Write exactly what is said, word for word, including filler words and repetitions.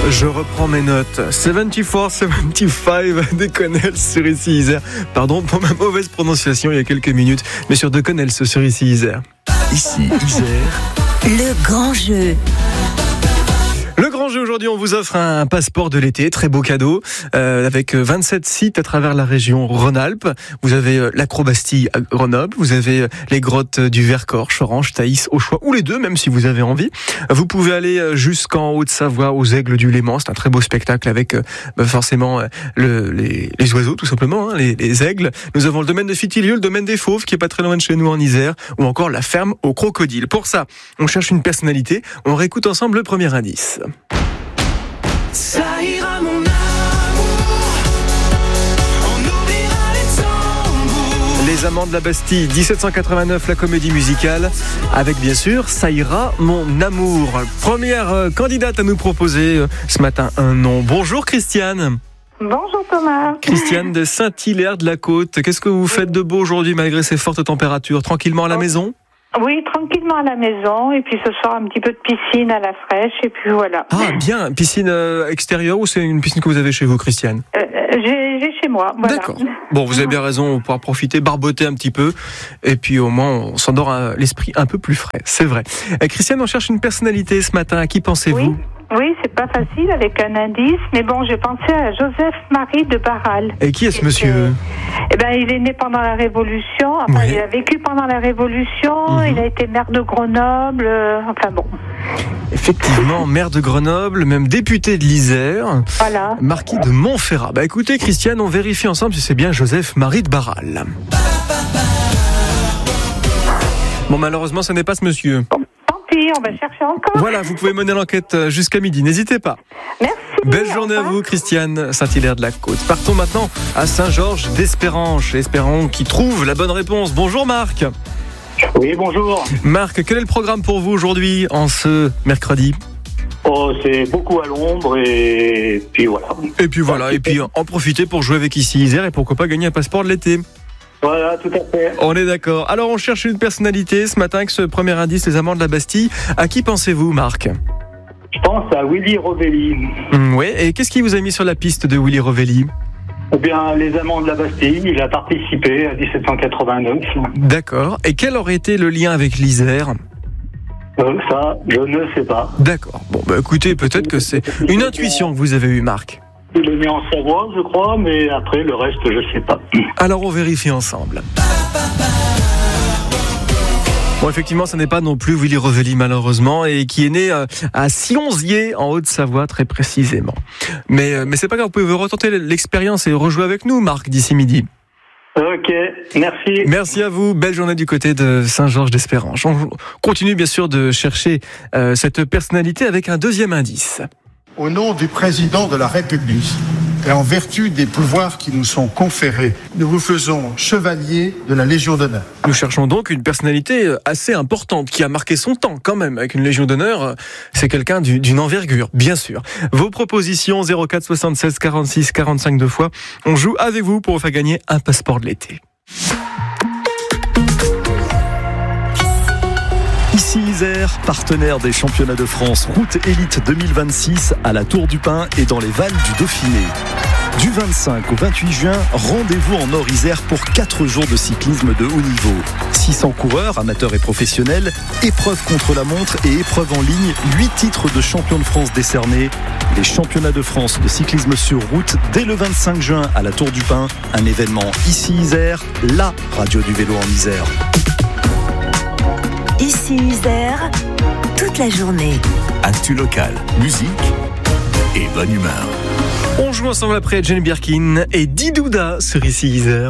Je reprends mes notes. soixante-quatre soixante-quinze de Connells sur ici Isère. Pardon pour ma mauvaise prononciation il y a quelques minutes, mais sur de Connells sur ici Isère. Ici Isère. Le grand jeu. Le grand jeu aujourd'hui, on vous offre un passeport de l'été, très beau cadeau, euh, avec vingt-sept sites à travers la région Rhône-Alpes. Vous avez l'Acrobastille à Grenoble, vous avez les grottes du Vercors, Chorange, Thaïs, au choix, ou les deux, même si vous avez envie. Vous pouvez aller jusqu'en Haute-Savoie, aux Aigles du Léman. C'est un très beau spectacle avec euh, forcément le, les, les oiseaux, tout simplement, hein, les, les aigles. Nous avons le domaine de Fitilieu, le domaine des Fauves, qui est pas très loin de chez nous en Isère, ou encore la ferme aux crocodiles. Pour ça, on cherche une personnalité. On réécoute ensemble le premier indice. Ça ira mon amour, on oubliera les tambours. Les Amants de la Bastille, dix-sept cent quatre-vingt-neuf, la comédie musicale, avec bien sûr Ça ira mon amour. Première euh, candidate à nous proposer euh, ce matin un nom. Bonjour Christiane. Bonjour Thomas. Christiane de Saint-Hilaire-de-la-Côte. Qu'est-ce que vous faites de beau aujourd'hui malgré ces fortes températures? Tranquillement à la maison? Oui, tranquillement à la maison, et puis ce soir un petit peu de piscine à la fraîche, et puis voilà. Ah bien, piscine euh, extérieure ou c'est une piscine que vous avez chez vous, Christiane? euh, j'ai, j'ai chez moi, voilà. D'accord. Bon, vous avez bien raison, on pourra profiter, barboter un petit peu, et puis au moins on s'endort à l'esprit un peu plus frais, c'est vrai. Euh, Christiane, on cherche une personnalité ce matin, à qui pensez-vous? Oui. Oui, c'est pas facile avec un indice, mais bon, j'ai pensé à Joseph-Marie de Barral. Et qui est ce monsieur? Eh ben, il est né pendant la Révolution, enfin, oui. Il a vécu pendant la Révolution, mm-hmm. Il a été maire de Grenoble, euh, enfin bon. Effectivement, maire de Grenoble, même député de l'Isère, voilà. Marquis de Montferrat. Bah écoutez, Christiane, on vérifie ensemble si c'est bien Joseph-Marie de Barral. Bon, malheureusement, ce n'est pas ce monsieur. Bon. On va chercher encore. Voilà, vous pouvez mener l'enquête jusqu'à midi, n'hésitez pas. Merci. Belle journée à vous, Christiane, Saint-Hilaire-de-la-Côte. Partons maintenant à Saint-Georges d'Espéranche. Espérons qu'il trouve la bonne réponse. Bonjour Marc. Oui, bonjour. Marc, quel est le programme pour vous aujourd'hui, en ce mercredi? Oh, c'est beaucoup à l'ombre et puis voilà. Et puis voilà, et puis en profiter pour jouer avec ici Isère et pourquoi pas gagner un passeport de l'été. Voilà, tout à fait. On est d'accord. Alors, on cherche une personnalité ce matin avec ce premier indice, les Amants de la Bastille. À qui pensez-vous, Marc? Je pense à Willy Rovelli. Mmh, oui, et qu'est-ce qui vous a mis sur la piste de Willy Rovelli? Eh bien, les Amants de la Bastille, il a participé à dix-sept cent quatre-vingt-neuf. D'accord. Et quel aurait été le lien avec l'Isère? euh, Ça, je ne sais pas. D'accord. Bon, bah écoutez, peut-être que c'est une intuition que vous avez eue, Marc. Il est né en Savoie, je crois, mais après, le reste, je sais pas. Alors, on vérifie ensemble. Bon, effectivement, ce n'est pas non plus Willy Rovelli, malheureusement, et qui est né à Sionzier, en Haute-Savoie, très précisément. Mais, mais c'est pas grave, vous pouvez retenter l'expérience et rejouer avec nous, Marc, d'ici midi. Ok, merci. Merci à vous, belle journée du côté de Saint-Georges d'Espéranche. On continue, bien sûr, de chercher euh, cette personnalité avec un deuxième indice. Au nom du président de la République et en vertu des pouvoirs qui nous sont conférés, nous vous faisons chevalier de la Légion d'honneur. Nous cherchons donc une personnalité assez importante qui a marqué son temps quand même. Avec une Légion d'honneur, c'est quelqu'un d'une envergure, bien sûr. Vos propositions zéro quatre soixante-seize quarante-six quarante-cinq deux fois. On joue avec vous pour vous faire gagner un passeport de l'été. Ici Isère, partenaire des championnats de France Route Élite deux mille vingt-six à la Tour du Pin et dans les Valles du Dauphiné. Du vingt-cinq au vingt-huit juin, rendez-vous en Nord-Isère pour quatre jours de cyclisme de haut niveau. six cents coureurs, amateurs et professionnels, épreuves contre la montre et épreuves en ligne, huit titres de champion de France décernés. Les championnats de France de cyclisme sur route dès le vingt-cinq juin à la Tour du Pin. Un événement Ici Isère, la radio du vélo en Isère. Ici Isère, toute la journée. Actu local, musique et bonne humeur. On joue ensemble après Jane Birkin et Didouda sur Ici Isère.